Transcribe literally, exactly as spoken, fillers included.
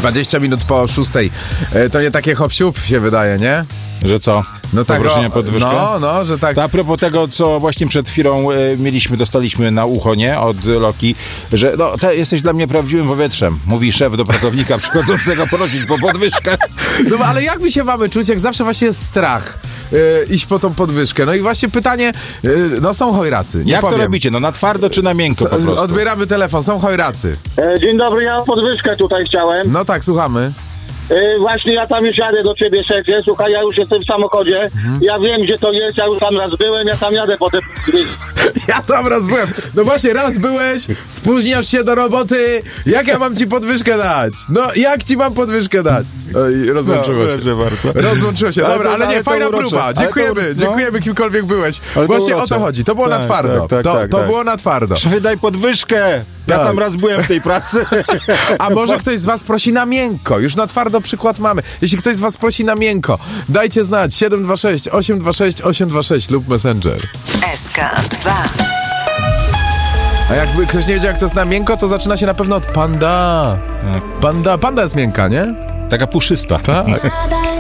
dwadzieścia minut po szóstej. To nie takie hop-siup się wydaje, nie? Że co? No tak, Poproszenia podwyżkę? No, no, że tak. To a propos tego, co właśnie przed chwilą e, mieliśmy, dostaliśmy na ucho, nie? Od Loki, że no, te, jesteś dla mnie prawdziwym powietrzem, mówi szef do pracownika przychodzącego prosić po podwyżkę. No ale jak my się mamy czuć, jak zawsze właśnie jest strach yy, iść po tą podwyżkę? No i właśnie pytanie, yy, no są chojracy, nie Jak powiem. to robicie? No na twardo czy na miękko po prostu? Odbieramy telefon, są chojracy. E, dzień dobry, ja podwyżkę tutaj chciałem. No tak, słuchamy. E, właśnie ja tam już jadę do ciebie, szefie. Słuchaj, ja już jestem w samochodzie. Mhm. Ja wiem, gdzie to jest, ja już tam raz byłem, ja tam jadę po te... Ja tam raz byłem. No właśnie, raz byłeś, spóźniasz się do roboty. Jak ja mam ci podwyżkę dać? No, jak ci mam podwyżkę dać? Oj, rozłączyło no, się. Bardzo. Rozłączyło się. Dobra, ale, ale nie, to fajna urocze. próba. Dziękujemy, to, no. dziękujemy kimkolwiek byłeś. Ale Właśnie to o to chodzi. To było tak, na twardo. tak, tak, to tak, to tak. było na twardo. Szefie, daj podwyżkę. Ja Tak. tam raz byłem w tej pracy. A może ktoś z was prosi na miękko? Już na twardo przykład mamy. Jeśli ktoś z was prosi na miękko, dajcie znać siedem dwa sześć osiem dwa sześć osiem dwa sześć lub Messenger. S K dwa. A jakby ktoś nie wiedział, jak to jest na miękko, to zaczyna się na pewno od panda. Panda, panda jest miękka, nie? Taka puszysta. Tak.